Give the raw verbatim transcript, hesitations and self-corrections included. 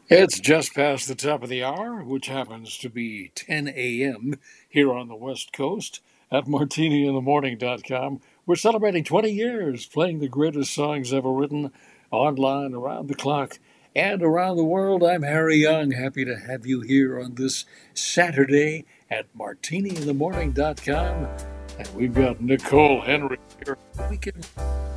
It's just past the top of the hour, which happens to be ten a m here on the West Coast at martini in the morning dot com. We're celebrating twenty years playing the greatest songs ever written online, around the clock, and around the world. I'm Harry Young, happy to have you here on this Saturday at martini in the morning dot com. And we've got Nicole Henry here. We can